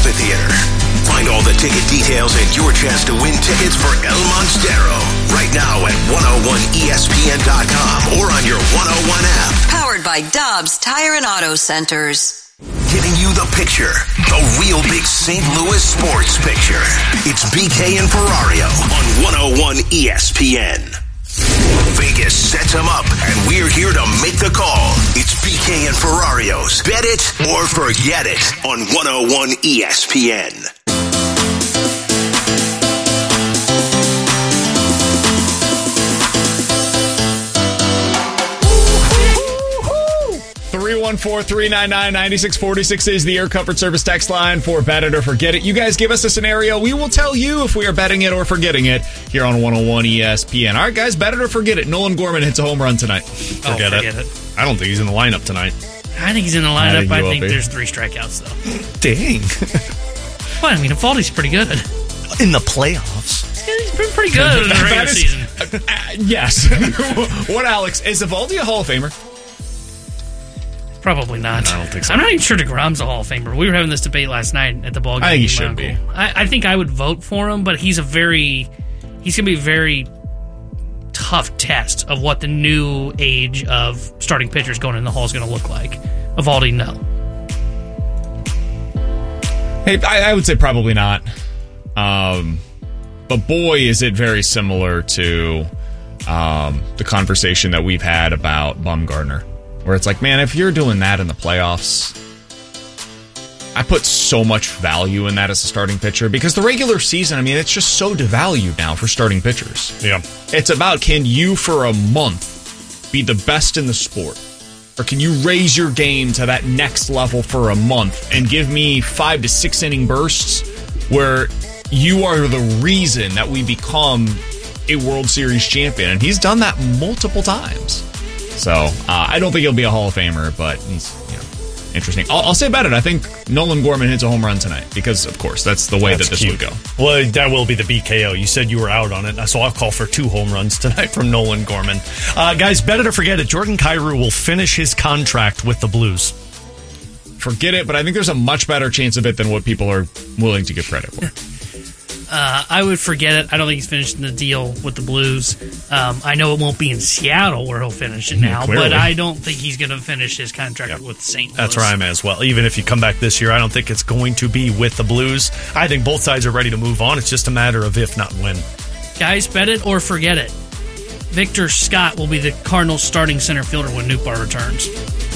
Amphitheater. Find all the ticket details and your chance to win tickets for El Monstero right now at 101ESPN.com or on your 101 app. Powered by Dobbs Tire and Auto Centers. Giving you the picture, the real big St. Louis sports picture. It's BK and Ferrario on 101 ESPN. Vegas sets them up, and we're here to make the call. It's BK and Ferrario's Bet It or Forget It on 101 ESPN. One 314-399-9646 is the Air Comfort Service text line for Bet It or Forget It. You guys give us a scenario. We will tell you if we are betting it or forgetting it here on 101 ESPN. All right, guys, bet it or forget it. Nolan Gorman hits a home run tonight. Forget it. I don't think he's in the lineup tonight. I think he's in the lineup. I think there's 3 strikeouts, though. Dang. Well, I mean, Eovaldi's pretty good. In the playoffs. He's been pretty good in the regular season. Yes. What, Alex? Is Eovaldi a Hall of Famer? Probably not. I don't think so. I'm not even sure DeGrom's a Hall of Famer. We were having this debate last night at the ball game. I think he should be. I think I would vote for him, but he's going to be a very tough test of what the new age of starting pitchers going in the Hall is going to look like. Eovaldi, no. Hey, I would say probably not. But boy, is it very similar to the conversation that we've had about Bumgarner. Where it's like, man, if you're doing that in the playoffs, I put so much value in that as a starting pitcher because the regular season, I mean, it's just so devalued now for starting pitchers. Yeah. It's about, can you for a month be the best in the sport? Or can you raise your game to that next level for a month and give me 5 to 6 inning bursts where you are the reason that we become a World Series champion? And he's done that multiple times. So, I don't think he'll be a Hall of Famer, but he's, interesting. I'll say about it. I think Nolan Gorman hits a home run tonight because, of course, that's the way that this would go. Well, that will be the BKO. You said you were out on it, so I'll call for 2 home runs tonight from Nolan Gorman. Guys, bet it or forget it. Jordan Kyrou will finish his contract with the Blues. Forget it, but I think there's a much better chance of it than what people are willing to give credit for. I would forget it. I don't think he's finishing the deal with the Blues. I know it won't be in Seattle where he'll finish it now, but I don't think he's going to finish his contract with St. Louis. That's where I'm at as well. Even if you come back this year, I don't think it's going to be with the Blues. I think both sides are ready to move on. It's just a matter of if, not when. Guys, bet it or forget it. Victor Scott will be the Cardinals' starting center fielder when Nootbaar returns.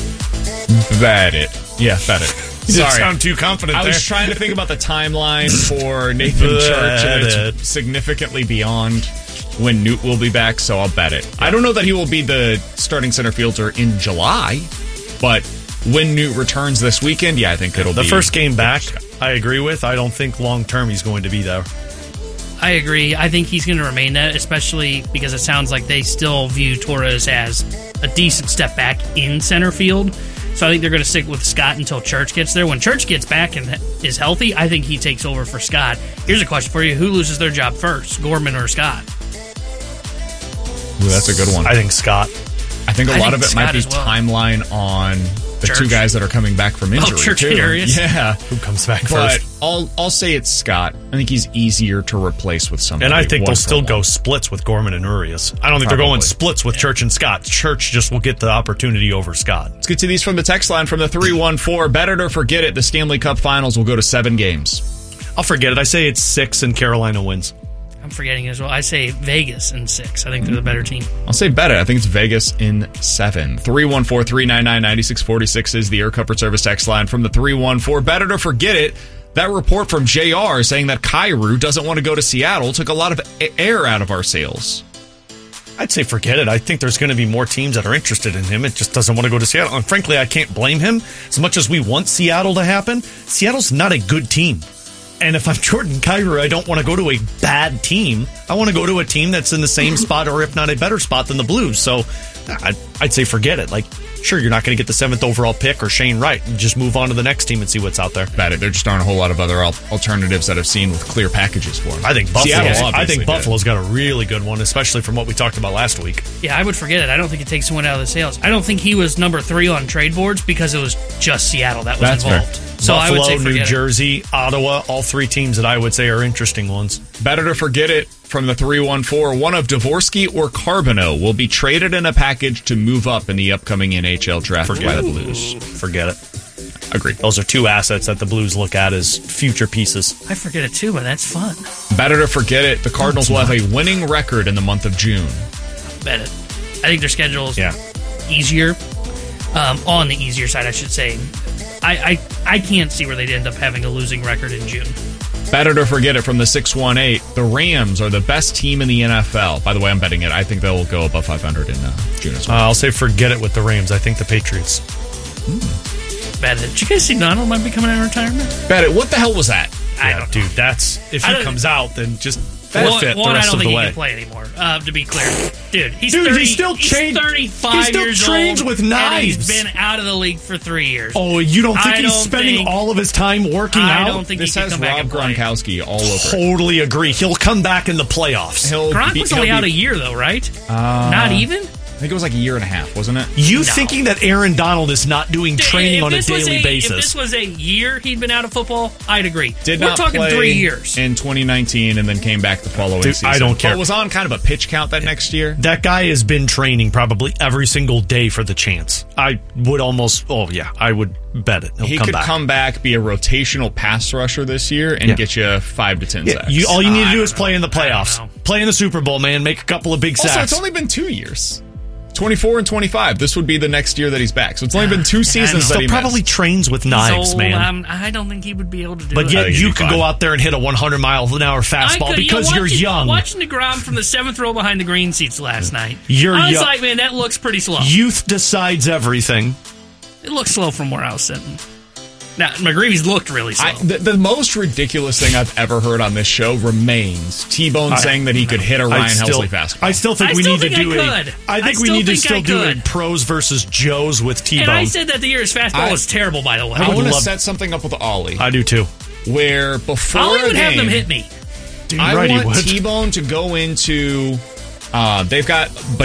Bet it. Yeah, bet it. You didn't sound too confident there. I was trying to think about the timeline for Nathan Church, and it's significantly beyond when Newt will be back, so I'll bet it. Yeah. I don't know that he will be the starting center fielder in July, but when Newt returns this weekend, I think it'll be... The first game back, I agree with. I don't think long-term he's going to be there. I agree. I think he's going to remain that, especially because it sounds like they still view Torres as a decent step back in center field. So I think they're going to stick with Scott until Church gets there. When Church gets back and is healthy, I think he takes over for Scott. Here's a question for you. Who loses their job first, Gorman or Scott? Ooh, that's a good one. I think Scott. I think a lot of it might be timeline on the Church. 2 guys that are coming back from injury. Church and Arias. Yeah. Who comes back but first? I'll say it's Scott. I think he's easier to replace with somebody. And I think they'll still go splits with Gorman and Urias. I don't think they're going splits with Church and Scott. Church just will get the opportunity over Scott. Let's get to these from the text line from the 314. Bet it or forget it. The Stanley Cup Finals will go to 7 games. I'll forget it. I say it's 6 and Carolina wins. I'm forgetting as well. I say Vegas in 6. I think they're the better team. I'll say bet it. I think it's Vegas in 7. 314-399-9646 is the Air Comfort Service text line from the 314. Bet it or forget it. That report from JR saying that Kyrou doesn't want to go to Seattle took a lot of air out of our sails. I'd say forget it. I think there's going to be more teams that are interested in him. It just doesn't want to go to Seattle. And frankly, I can't blame him. As much as we want Seattle to happen, Seattle's not a good team. And if I'm Jordan Kyrou, I don't want to go to a bad team. I want to go to a team that's in the same spot or if not a better spot than the Blues. So I'd say forget it. Like, sure, you're not going to get the 7th overall pick or Shane Wright. And just move on to the next team and see what's out there. Bet it. There just aren't a whole lot of other alternatives that I've seen with clear packages for him. I think Buffalo's got a really good one, especially from what we talked about last week. Yeah, I would forget it. I don't think it takes someone out of the sales. I don't think he was number 3 on trade boards because it was just Seattle that was involved. Fair. So I would Buffalo, say New forget it. Jersey, Ottawa, all three teams that I would say are interesting ones. Better to forget it from the 314. One of Dvorsky or Carbonneau will be traded in a package to move up in the upcoming NHL draft by the Blues. Forget it. Agreed. Those are two assets that the Blues look at as future pieces. I forget it too, but that's fun. Better to forget it. The Cardinals will have a winning record in the month of June. Bet it. I think their schedule's easier. On the easier side, I should say. I can't see where they'd end up having a losing record in June. Better to forget it from the 618. The Rams are the best team in the NFL. By the way, I'm betting it. I think they'll go above 500 in June as well. I'll say forget it with the Rams. I think the Patriots. Bet it. Did you guys see Donald might be coming out of retirement? Bet it. What the hell was that? I don't know. Dude, that's if he comes out, then just forfeit the I rest don't of the think he way. can play anymore. To be clear, dude, he's still 35 he still years trains old, with and knives. he's been out of the league for 3 years. Oh, you don't think I he's don't spending think- all of his time working I out? don't think This he can has come back Rob and play. Gronkowski all over it. Totally agree. He'll come back in the playoffs. Gronk was only out a year, though, right? Not even? I think it was like a year and a half, wasn't it? You thinking that Aaron Donald is not doing training If on a this was daily If basis? this was a year he'd been out of football, I'd agree. Did We're not talking play 3 years. in 2019 and then came back the following Dude, season. I don't care. But was on kind of a pitch count that next year. That guy has been training probably every single day for the chance. I would almost, I would bet it. He could come back, be a rotational pass rusher this year, and Yeah. get you 5 to 10 Yeah, sacks. all you need to do is know. play in the playoffs. I don't know. Play in the Super Bowl, man. Make a couple of big sacks. Also, it's only been 2 years. 24 and 25. This would be the next year that he's back. So it's only been 2 seasons that Still he probably missed. trains with He's knives, old. man. I don't think he would be able to do But it. yet think he'd you be could fine. go out there and hit a 100-mile-an-hour fastball because you're young. Watching DeGrom from the 7th row behind the green seats last night. You're I was young. like, man, that looks pretty slow. Youth decides everything. It looks slow from where I was sitting. Now, McGreevy's looked really slow. The most ridiculous thing I've ever heard on this show remains T-Bone saying that he could hit a Ryan Helsley fastball. I still think I we still need think to do I it. could. I I think we still need to think still I do could. it pros versus Joes with T-Bone. and I said that the year's fastball was terrible, by the way. I want to love- set something up with Ollie, I do too. where before Ollie a would have game, them hit me. Dude, I right, he want would. T-Bone to go into. They've got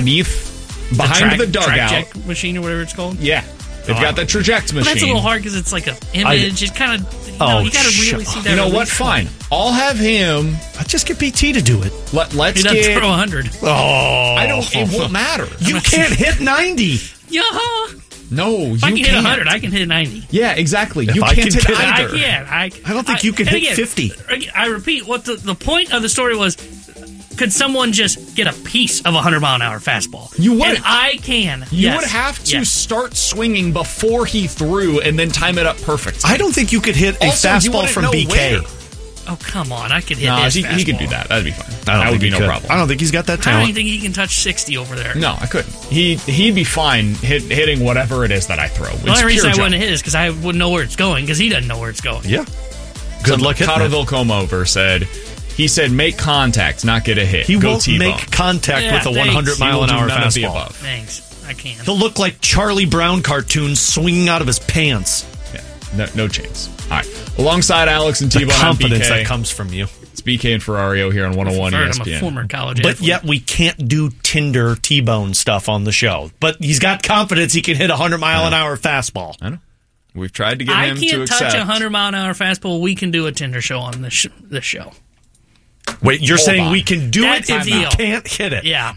behind the dugout. Track machine or whatever it's called. Yeah, they've got the traject But that's a machine. little hard because it's like an image. It's kind of, you got to really see that. You know what? release Fine. point. I'll have him. I'd just get PT to do it. Let's He doesn't get. throw 100. Oh, I don't. It won't matter. You can't hit 90. Yeah. No, you If I can hit can't. 100, I can hit 90. Yeah, exactly. You I can't can hit hit- I either. can. I don't think you can and hit 50. I repeat, what the point of the story was, could someone just get a piece of a 100-mile-an-hour fastball? You would. And I can. You Yes. would have to Yes. start swinging before he threw and then time it up perfect. I don't think you could hit a Also, you fastball wouldn't from know BK. where. Oh, come on. I could hit No, his he could fastball. do that. That'd be fine. I don't That think would be he no could. problem. I don't think he's got that I don't talent. even think he can touch 60 over there. No, I couldn't. He'd be fine hitting whatever it is that I throw. The only reason I wouldn't hit is because I wouldn't know where it's going, because he doesn't know where it's going. Yeah. Good luck hitting Cotto it. Vilcomover said, he said, make contact, not get a hit. He Go won't T-bone. make contact Yeah, with a thanks. 100-mile-an-hour none of the fastball. above. Thanks. I can. He'll look like Charlie Brown cartoons swinging out of his pants. Yeah, no chance. All right. Alongside Alex and The T-Bone, I'm confidence BK. that comes from you. It's BK and Ferrario here on 101 I'm a ESPN. former college But athlete. yet we can't do Tinder T-Bone stuff on the show. But he's got confidence he can hit a 100-mile-an-hour fastball. I know. We've tried to get I him to can't touch accept. a 100-mile-an-hour fastball. We can do a Tinder show on this show. Wait, you're Hold saying on. we can do That's it a if deal. you can't hit it? Yeah.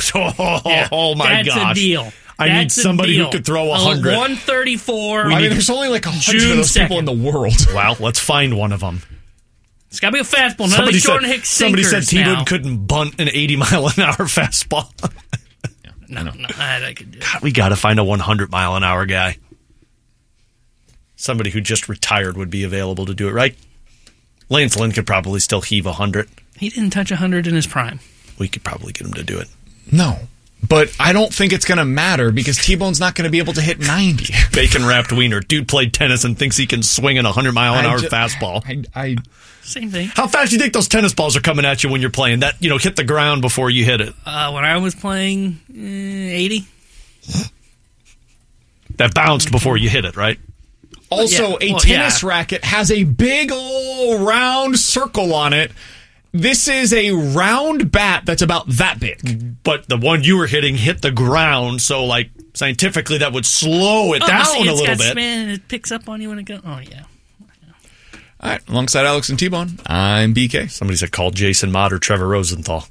Oh my That's gosh. a deal. I need That's a somebody deal. who could throw 100. 134. I mean, there's only like 100 June of those people 2nd. in the world. Well, let's find one of them. It's got to be a fastball. None of these Jordan Hicks somebody sinkers said T-Bone now. couldn't bunt an 80-mile-an-hour fastball. No, I could do it. God, we got to find a 100-mile-an-hour guy. Somebody who just retired would be available to do it, right? Lance Lynn could probably still heave 100. He didn't touch 100 in his prime. We could probably get him to do it. No. But I don't think it's going to matter because T-Bone's not going to be able to hit 90. Bacon-wrapped wiener. Dude played tennis and thinks he can swing a 100-mile-an-hour fastball. I Same thing. How fast do you think those tennis balls are coming at you when you're playing? That, hit the ground before you hit it. When I was playing 80. That bounced before you hit it, right? Also, Yeah. a Well, tennis yeah. racket has a big old round circle on it. This is a round bat that's about that big. But the one you were hitting hit the ground, so, scientifically that would slow it down see, a it's little got bit. spin, it picks up on you when it goes. Oh, yeah. All right, alongside Alex and T-Bone, I'm BK. Somebody said call Jason Mott or Trevor Rosenthal.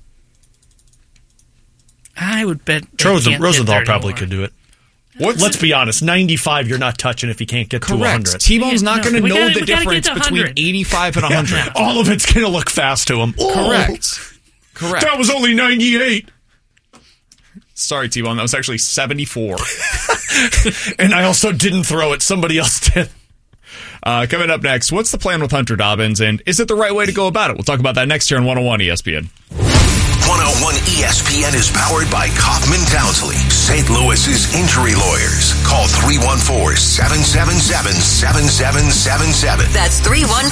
I would bet Rosenthal probably could do it. Let's be honest, 95 you're not touching if you can't get to 100. T-Bone's not going to know the difference between 85 and 100. Yeah. All of it's going to look fast to him. Correct. That was only 98. Sorry, T-Bone, that was actually 74. And I also didn't throw it. Somebody else did. Coming up next, what's the plan with Hunter Dobbins, and is it the right way to go about it? We'll talk about that next year on 101 ESPN. 101 ESPN is powered by Kaufman Townsley, St. Louis's injury lawyers. Call 314-777-7777. That's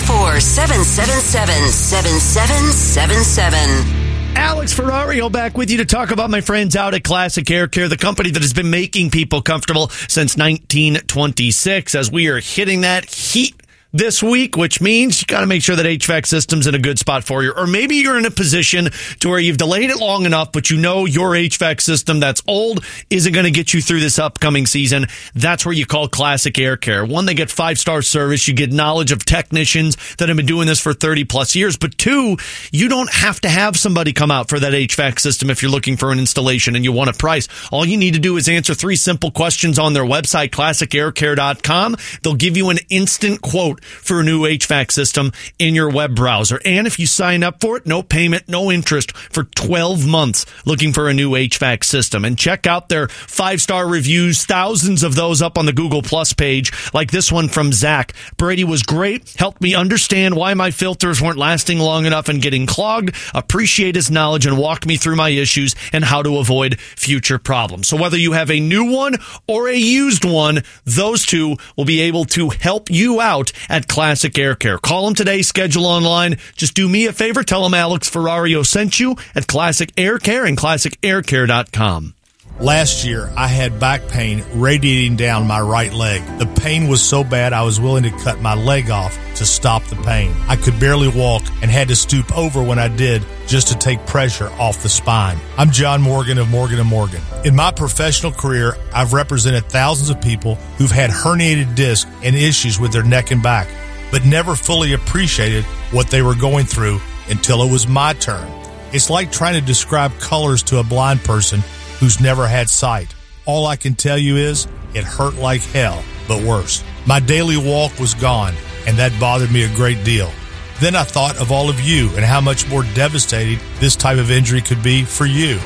314-777-7777. Alex Ferrario back with you to talk about my friends out at Classic Air Care, the company that has been making people comfortable since 1926. As we are hitting that heat this week, which means you got to make sure that HVAC system's in a good spot for you. Or maybe you're in a position to where you've delayed it long enough, but you know your HVAC system that's old isn't going to get you through this upcoming season. That's where you call Classic Air Care. One, they get 5-star service. You get knowledge of technicians that have been doing this for 30 plus years. But two, you don't have to have somebody come out for that HVAC system if you're looking for an installation and you want a price. All you need to do is answer 3 simple questions on their website, classicaircare.com. They'll give you an instant quote for a new HVAC system in your web browser. And if you sign up for it, no payment, no interest for 12 months looking for a new HVAC system. And check out their 5-star reviews, thousands of those up on the Google Plus page, like this one from Zach. Brady was great, helped me understand why my filters weren't lasting long enough and getting clogged, appreciate his knowledge, and walk me through my issues and how to avoid future problems. So whether you have a new one or a used one, those two will be able to help you out at Classic Air Care. Call them today, schedule online. Just do me a favor, tell them Alex Ferrario sent you at Classic Air Care and classicaircare.com. Last year, I had back pain radiating down my right leg. The pain was so bad I was willing to cut my leg off to stop the pain. I could barely walk and had to stoop over when I did just to take pressure off the spine. I'm John Morgan of Morgan & Morgan. In my professional career, I've represented thousands of people who've had herniated discs and issues with their neck and back, but never fully appreciated what they were going through until it was my turn. It's like trying to describe colors to a blind person who's never had sight. All I can tell you is it hurt like hell, but worse. My daily walk was gone, and that bothered me a great deal. Then I thought of all of you and how much more devastating this type of injury could be for you.